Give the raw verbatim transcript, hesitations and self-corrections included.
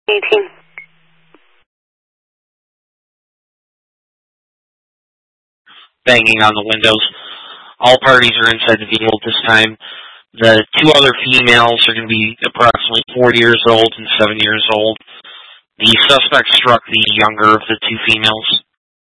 eighteen. Banging on the windows. All parties are inside the vehicle at this time. The two other females are going to be approximately forty years old and seven years old. The suspect struck the younger of the two females.